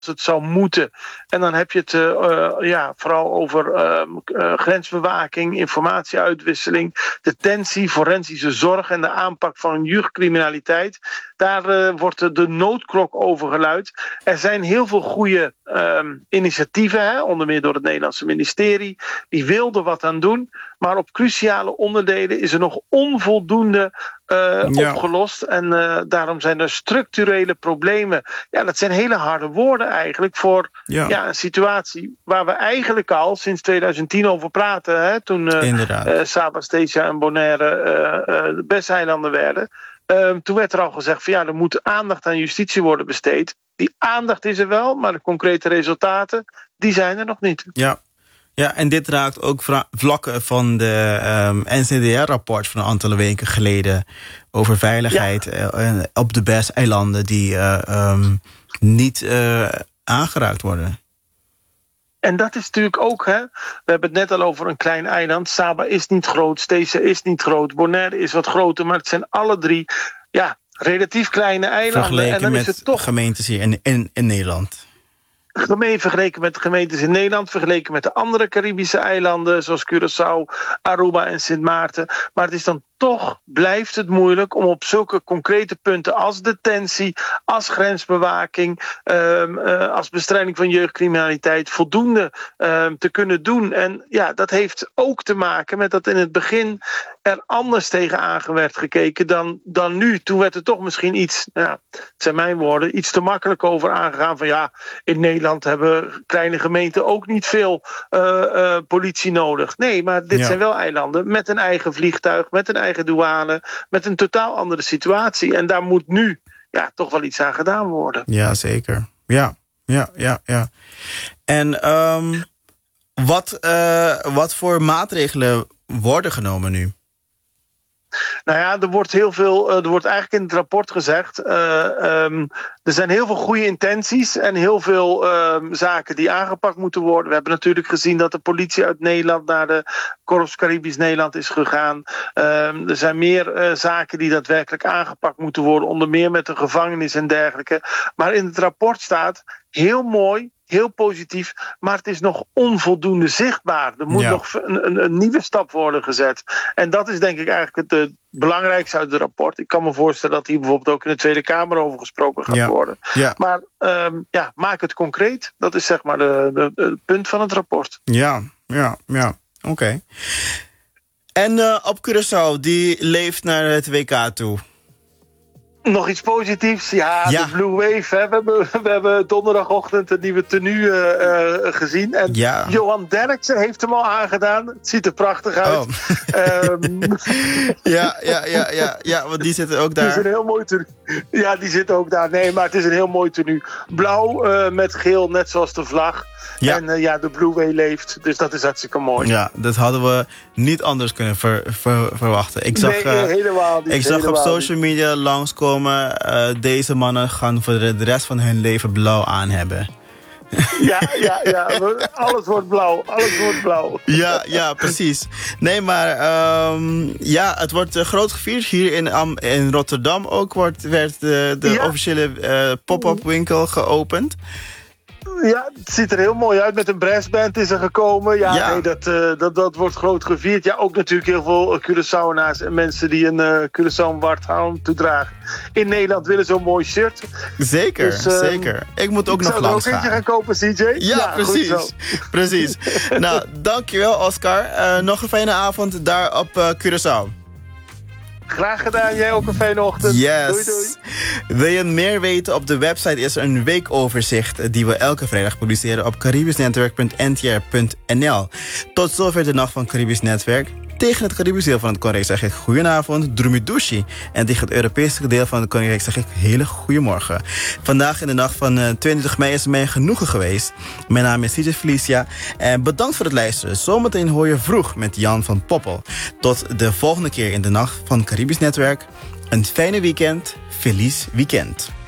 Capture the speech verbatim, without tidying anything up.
het zou moeten. En dan heb je het uh, uh, ja, vooral over uh, uh, grensbewaking, informatieuitwisseling, detentie, forensische zorg en de aanpak van jeugdcriminaliteit. Daar uh, wordt de, de noodklok over geluid. Er zijn heel veel goede uh, initiatieven, hè, onder meer door het Nederlandse ministerie. Die wilden wat aan doen. Maar op cruciale onderdelen is er nog onvoldoende uh, ja. opgelost. En uh, daarom zijn er structurele problemen. Ja, dat zijn hele harde woorden eigenlijk voor ja. Ja, een situatie waar we eigenlijk al sinds twintig tien over praten. Hè, toen uh, uh, Saba, Stesia en Bonaire uh, uh, de besteilanden werden. Uh, toen werd er al gezegd van ja, er moet aandacht aan justitie worden besteed. Die aandacht is er wel, maar de concrete resultaten, die zijn er nog niet. Ja. Ja, en dit raakt ook vlakken van de um, N C D R-rapport van een aantal weken geleden over veiligheid ja. uh, op de B E S-eilanden die uh, um, niet uh, aangeraakt worden. En dat is natuurlijk ook, hè, we hebben het net al over een klein eiland. Saba is niet groot, Stesia is niet groot, Bonaire is wat groter, maar het zijn alle drie ja, relatief kleine eilanden. Vergeleken en dan met is het toch gemeentes hier in, in, in Nederland. Gemeen vergeleken met de gemeentes in Nederland, vergeleken met de andere Caribische eilanden, zoals Curaçao, Aruba en Sint Maarten. Maar het is dan toch, blijft het moeilijk om op zulke concrete punten als detentie, als grensbewaking, um, uh, als bestrijding van jeugdcriminaliteit voldoende um, te kunnen doen. En ja, dat heeft ook te maken met dat in het begin er anders tegenaan werd gekeken dan, dan nu. Toen werd er toch misschien iets, ja, het zijn mijn woorden, iets te makkelijk over aangegaan van ja, in Nederland hebben kleine gemeenten ook niet veel uh, uh, politie nodig. Nee, maar dit ja. zijn wel eilanden met een eigen vliegtuig, met een eigen douane, met een totaal andere situatie. En daar moet nu ja, toch wel iets aan gedaan worden. Ja, zeker. Ja, ja, ja, ja. En um, wat, uh, wat voor maatregelen worden genomen nu? Nou ja, er wordt heel veel. Er wordt eigenlijk in het rapport gezegd. Uh, um, er zijn heel veel goede intenties en heel veel um, zaken die aangepakt moeten worden. We hebben natuurlijk gezien dat de politie uit Nederland naar de Korps Caribisch Nederland is gegaan. Um, er zijn meer uh, zaken die daadwerkelijk aangepakt moeten worden, onder meer met de gevangenis en dergelijke. Maar in het rapport staat heel mooi, heel positief, maar het is nog onvoldoende zichtbaar. Er moet ja. nog een, een, een nieuwe stap worden gezet. En dat is denk ik eigenlijk het, het belangrijkste uit het rapport. Ik kan me voorstellen dat hier bijvoorbeeld ook in de Tweede Kamer over gesproken gaat ja. worden. Ja. Maar um, ja, maak het concreet. Dat is zeg maar de, de, de, het punt van het rapport. Ja, ja, ja. Oké. Okay. En uh, op Curaçao, die leeft naar het W K toe. Nog iets positiefs? Ja, ja. de Blue Wave. Hè. We, hebben, we hebben donderdagochtend een nieuwe tenue uh, uh, gezien. En ja. Johan Derksen heeft hem al aangedaan. Het ziet er prachtig uit. Oh. Um, ja, ja, ja, ja, ja, want die zitten ook daar. Het is een heel mooi tenue. Ja, die zit ook daar. Nee, maar het is een heel mooi tenue. Blauw uh, met geel, net zoals de vlag. Ja. En uh, ja, de Blue Wave leeft. Dus dat is hartstikke mooi. Ja, dat hadden we niet anders kunnen ver, ver, verwachten. Ik zag, nee, uh, helemaal niet. Ik zag helemaal op social media langskomen. Uh, deze mannen gaan voor de rest van hun leven blauw aan hebben. Ja, ja, ja. Alles wordt blauw. Alles wordt blauw. Ja, ja, precies. Nee, maar um, ja, het wordt uh, groot gevierd. Hier in, um, in Rotterdam ook wordt, werd de, de ja. officiële uh, pop-up winkel geopend. Ja, het ziet er heel mooi uit. Met een brassband is er gekomen. Ja, ja. Nee, dat, uh, dat, dat wordt groot gevierd. Ja, ook natuurlijk heel veel Curaçaoënaars en mensen die een uh, Curaçao warthound toedragen. In Nederland willen zo'n mooi shirt. Zeker, dus, uh, zeker. Ik moet ook ik nog langs gaan. Ik zou er ook eentje gaan kopen, C J. Ja, ja precies. Precies. Nou, dankjewel Oscar. Uh, nog een fijne avond daar op uh, Curaçao. Graag gedaan, jij ook een fijne ochtend. Yes. Doei, doei. Wil je meer weten? Op de website is er een weekoverzicht die we elke vrijdag publiceren op caribischnetwerk punt n t r punt n l. Tot zover de nacht van Caribisch Netwerk. Tegen het Caribisch deel van het Koninkrijk zeg ik goedenavond, Drumidushi. En tegen het Europese deel van het Koninkrijk zeg ik hele goedemorgen. Vandaag in de nacht van uh, tweeëntwintig mei is het mij genoegen geweest. Mijn naam is C J Felicia en bedankt voor het luisteren. Zometeen hoor je vroeg met Jan van Poppel. Tot de volgende keer in de nacht van Caribisch Netwerk. Een fijne weekend. Feliz weekend.